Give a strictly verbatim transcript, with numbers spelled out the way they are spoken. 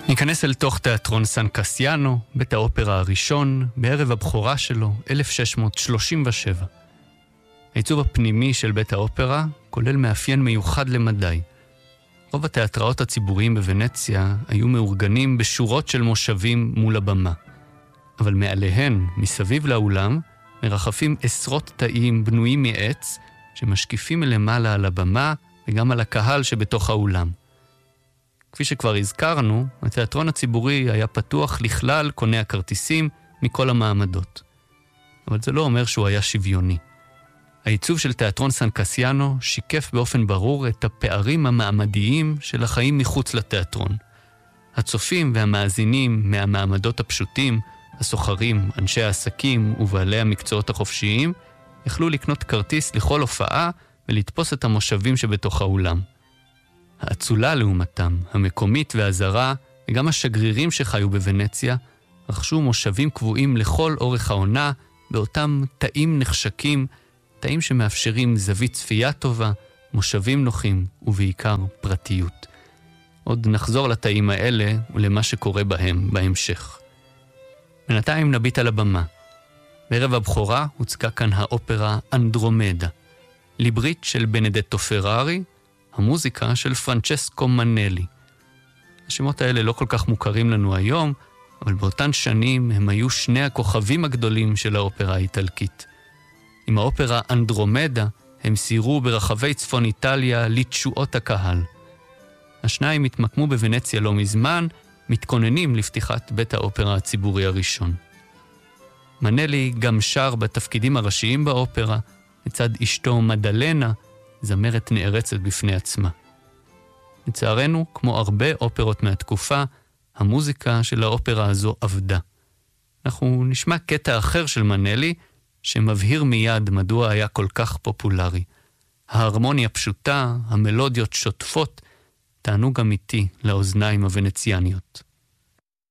ניכנס אל תוך תיאטרון סן קסיאנו, בית האופרה הראשון, בערב הבכורה שלו, אלף שש מאות שלושים ושבע. העיצוב הפנימי של בית האופרה כולל מאפיין מיוחד למדי. רוב התיאטראות הציבוריים בוונציה היו מאורגנים בשורות של מושבים מול הבמה. אבל מעליהן, מסביב לאולם, מרחפים עשרות תאים בנויים מעץ, שמשקיפים מלמעלה על הבמה וגם על הקהל שבתוך האולם. כפי שכבר הזכרנו, התיאטרון הציבורי היה פתוח לכלל קוני הכרטיסים מכל המעמדות. אבל זה לא אומר שהוא היה שוויוני. העיצוב של תיאטרון סן קסיאנו שיקף באופן ברור את הפערים המעמדיים של החיים מחוץ לתיאטרון. הצופים והמאזינים מהמעמדות הפשוטים, הסוחרים, אנשי העסקים ובעלי המקצועות החופשיים, יכלו לקנות כרטיס לכל הופעה ולתפוס את המושבים שבתוך האולם. האצולה לעומתם, המקומית והזרה, וגם השגרירים שחיו בוונציה, רכשו מושבים קבועים לכל אורך העונה, באותם תאים נחשקים, תאים שמאפשרים זווית צפייה טובה, מושבים נוחים ובעיקר פרטיות. עוד נחזור לתאים האלה ולמה שקורה בהם בהמשך. בינתיים נביט על הבמה. בערב הבכורה הוצגה כאן האופרה אנדרומדה, ליברית של בנדטו פרארי, המוזיקה של פרנצ'סקו מנלי. השמות האלה לא כל כך מוכרים לנו היום, אבל באותן שנים הם היו שני הכוכבים הגדולים של האופרה האיטלקית. עם האופרה אנדרומדה הם סיירו ברחבי צפון איטליה לתשואות הקהל. השניים התמקמו בוונציה לא מזמן, מתכוננים לפתיחת בית האופרה הציבורי הראשון. מנלי גם שר בתפקידים הראשיים באופרה, לצד אשתו מדלנה, זמרת נערצת בפני עצמה. לצערנו, כמו הרבה אופרות מהתקופה, המוזיקה של האופרה הזו עבדה. אנחנו נשמע קטע אחר של מנלי, שמבהיר מיד מדוע היה כל כך פופולרי. ההרמוניה פשוטה, המלודיות שוטפות, תענוג אמיתי לאוזניים הוונציאניות.